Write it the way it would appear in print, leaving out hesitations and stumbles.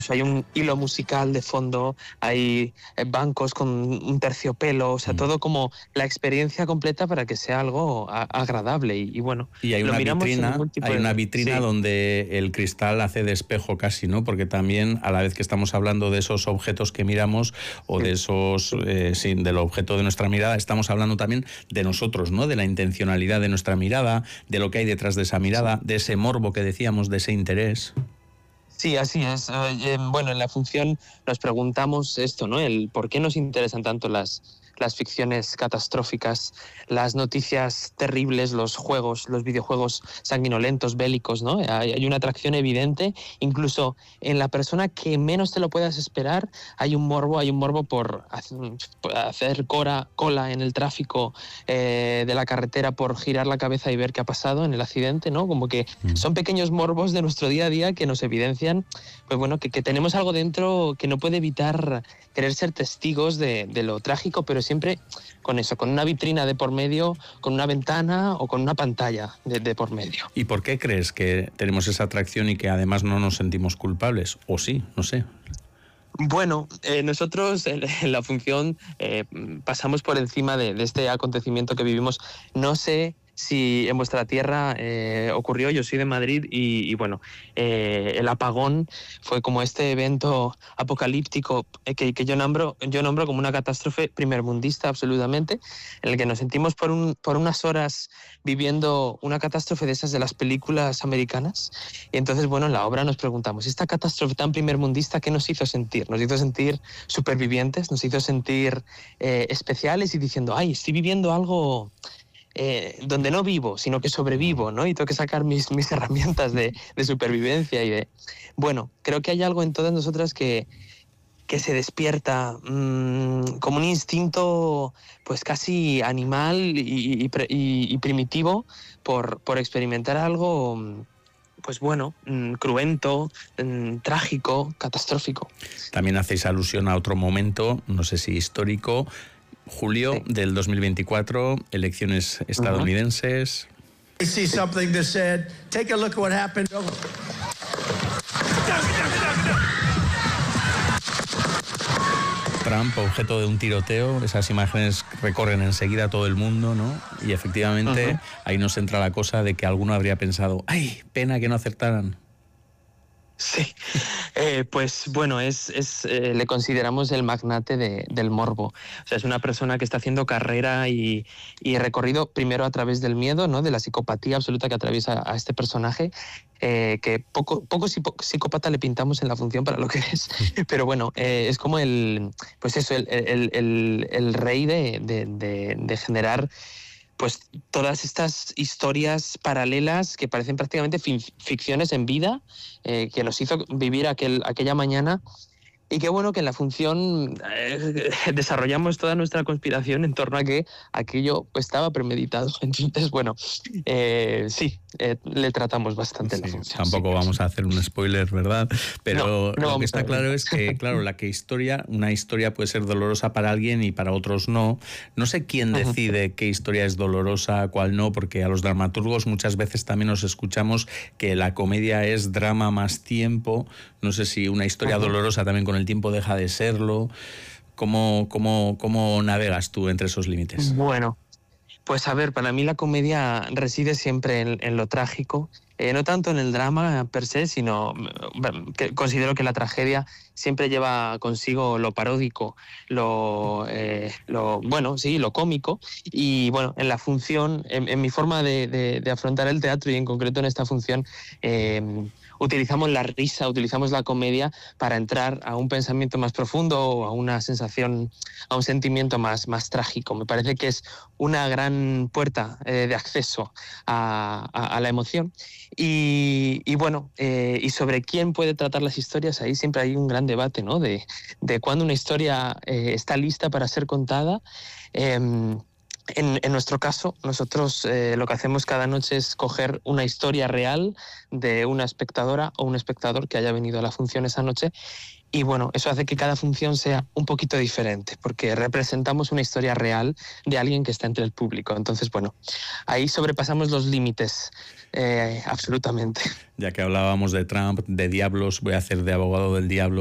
hay un hilo musical de fondo, hay bancos con un terciopelo, o sea, todo como la experiencia completa para que sea algo agradable y bueno, y hay lo miramos en múltiples... hay una vitrina sí. donde el cristal hace de espejo casi, ¿no? Porque también a la vez que estamos hablando de esos objetos que miramos o de esos, sí, del objeto de nuestra mirada, estamos hablando también de nosotros, ¿no? De la intencionalidad de nuestra mirada, de lo que hay detrás de esa mirada, de ese morbo que decíamos, de ese interés. Sí, así es. Bueno, en la función nos preguntamos esto, ¿no? El por qué nos interesan tanto las ficciones catastróficas, las noticias terribles, los juegos, los videojuegos sanguinolentos, bélicos, ¿no? Hay una atracción evidente, incluso en la persona que menos te lo puedas esperar, hay un morbo por hacer cola en el tráfico de la carretera, por girar la cabeza y ver qué ha pasado en el accidente, ¿no? Como que son pequeños morbos de nuestro día a día que nos evidencian, pues bueno, que tenemos algo dentro que no puede evitar querer ser testigos de lo trágico, pero siempre con eso, con una vitrina de por medio, con una ventana o con una pantalla de por medio. ¿Y por qué crees que tenemos esa atracción y que además no nos sentimos culpables? ¿O sí? No sé. Bueno, nosotros en la función pasamos por encima de este acontecimiento que vivimos. No sé si en vuestra tierra ocurrió, yo soy de Madrid y bueno, el apagón fue como este evento apocalíptico que yo nombro como una catástrofe primermundista absolutamente, en el que nos sentimos por unas horas viviendo una catástrofe de esas de las películas americanas. Y entonces, bueno, en la obra nos preguntamos, ¿esta catástrofe tan primermundista qué nos hizo sentir? Nos hizo sentir supervivientes, nos hizo sentir especiales y diciendo, ay, estoy viviendo algo donde no vivo, sino que sobrevivo, ¿no? Y tengo que sacar mis herramientas de supervivencia y de... Bueno, creo que hay algo en todas nosotras que se despierta como un instinto pues casi animal y primitivo por experimentar algo pues bueno, cruento, trágico, catastrófico. También hacéis alusión a otro momento, no sé si histórico, julio del 2024, elecciones estadounidenses. I see something that said, take a look at what happened. Trump, objeto de un tiroteo, esas imágenes recorren enseguida todo el mundo, ¿no? Y efectivamente ahí nos entra la cosa de que alguno habría pensado, ¡ay, pena que no acertaran! Sí, pues bueno, le consideramos el magnate del morbo. O sea, es una persona que está haciendo carrera y recorrido primero a través del miedo, ¿no? De la psicopatía absoluta que atraviesa a este personaje, que poco psicópata le pintamos en la función para lo que es. Pero bueno, es como el rey de generar pues todas estas historias paralelas que parecen prácticamente ficciones en vida, que nos hizo vivir aquella mañana, y qué bueno que en la función desarrollamos toda nuestra conspiración en torno a que aquello estaba premeditado. Entonces, bueno, sí, le tratamos bastante en la función. Tampoco vamos a hacer un spoiler, ¿verdad? Pero no lo que está claro es que, claro, una historia puede ser dolorosa para alguien y para otros no. No sé quién decide qué historia es dolorosa, cuál no, porque a los dramaturgos muchas veces también nos escuchamos que la comedia es drama más tiempo. No sé si una historia dolorosa también con el tiempo deja de serlo. ¿Cómo navegas tú entre esos límites? Bueno, pues a ver, para mí la comedia reside siempre en lo trágico, no tanto en el drama per se, sino que considero que la tragedia siempre lleva consigo lo paródico, lo cómico. Y bueno, en la función, en mi forma de afrontar el teatro y en concreto en esta función, utilizamos la risa, utilizamos la comedia para entrar a un pensamiento más profundo o a una sensación, a un sentimiento más trágico. Me parece que es una gran puerta de acceso a la emoción. Y bueno, y sobre quién puede tratar las historias, ahí siempre hay un gran debate, ¿no? De cuándo una historia está lista para ser contada. En nuestro caso, nosotros lo que hacemos cada noche es coger una historia real de una espectadora o un espectador que haya venido a la función esa noche. Y bueno, eso hace que cada función sea un poquito diferente, porque representamos una historia real de alguien que está entre el público. Entonces, bueno, ahí sobrepasamos los límites, absolutamente. Ya que hablábamos de Trump, de diablos, voy a hacer de abogado del diablo.